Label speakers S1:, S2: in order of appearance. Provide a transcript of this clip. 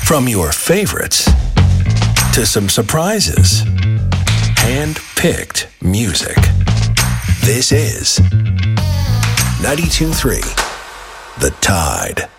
S1: From your favorites to some surprises. Hand-picked music. This is 92.3 The Tide.